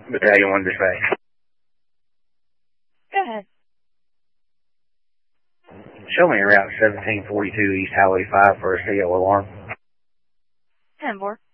Battalion 1 dispatch. Go ahead. Show me Route 1742 East Highway 5 for a CO alarm. 10-4.